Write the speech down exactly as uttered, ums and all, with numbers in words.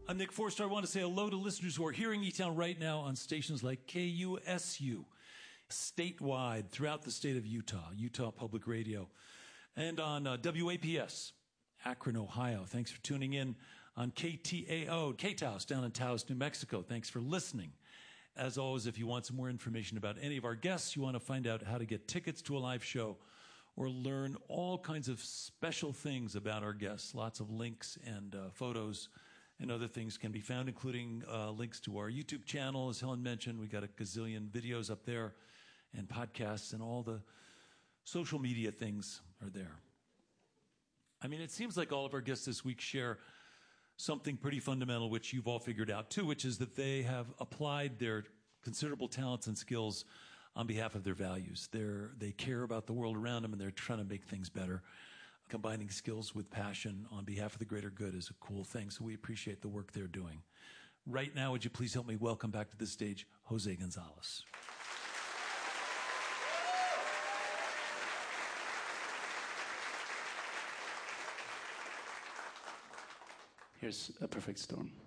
I'm Nick Forster. I want to say hello to listeners who are hearing E-Town right now on stations like K U S U, statewide throughout the state of Utah, Utah Public Radio, and on uh, W A P S, Akron, Ohio. Thanks for tuning in on K T A O, K-Taos, down in Taos, New Mexico. Thanks for listening. As always, if you want some more information about any of our guests, you want to find out how to get tickets to a live show, or learn all kinds of special things about our guests, lots of links and uh, photos and other things can be found, including uh, links to our YouTube channel. As Helen mentioned, we got a gazillion videos up there and podcasts, and all the social media things are there. I mean, it seems like all of our guests this week share something pretty fundamental, which you've all figured out too, which is that they have applied their considerable talents and skills on behalf of their values. They're, they care about the world around them, and they're trying to make things better. Combining skills with passion on behalf of the greater good is a cool thing, so we appreciate the work they're doing. Right now, would you please help me welcome back to the stage Jose Gonzalez. Here's a perfect storm.